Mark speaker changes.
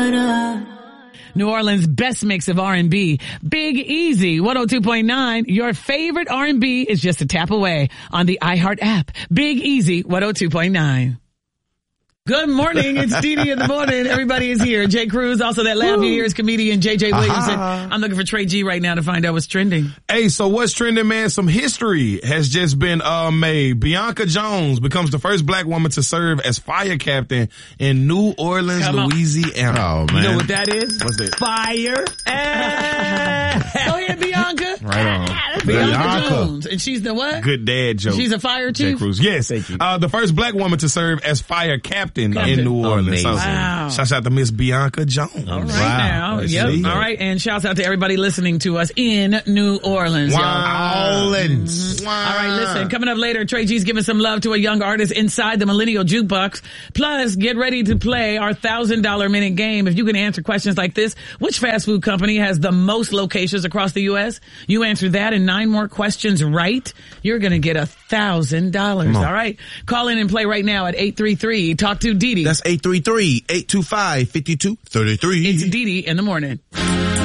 Speaker 1: New Orleans' best mix of R&B. Big Easy, 102.9. Your favorite R&B is just a tap away on the iHeart app. Big Easy, 102.9. Good morning. It's Dee in the morning. Everybody is here. Jay Cruz, also that laugh you hear is comedian JJ Williamson. I'm looking for Trey G right now to find out what's trending.
Speaker 2: Hey, so what's trending, man? Some history has just been made. Bianca Jones becomes the first black woman to serve as fire captain in New Orleans, Louisiana.
Speaker 3: Oh, man.
Speaker 1: You know what that is?
Speaker 2: What's that?
Speaker 1: Fire. Go ahead, Bianca.
Speaker 3: Right on.
Speaker 1: That's Bianca Jones. And she's the what?
Speaker 2: Good dad joke.
Speaker 1: She's a fire
Speaker 2: Jay
Speaker 1: chief?
Speaker 2: Cruz. Yes.
Speaker 3: Thank you.
Speaker 2: The first black woman to serve as fire captain in New Orleans. So,
Speaker 1: Wow.
Speaker 2: shouts out to Miss Bianca Jones.
Speaker 1: All right
Speaker 3: Wow.
Speaker 1: now. Yep. All right. And shouts out to everybody listening to us in New Orleans. Y'all.
Speaker 2: Wow.
Speaker 1: All right, listen, coming up later, Trey G's giving some love to a young artist inside the Millennial Jukebox. Plus, get ready to play our $1,000 minute game. If you can answer questions like this, which fast food company has the most locations across the U.S.? You answer that and 9 more questions right, you're going to get $1,000. All right. Call in and play right now at 833. Talk to Dee Dee.
Speaker 3: That's 833-825-5233.
Speaker 1: It's Dee Dee in the morning.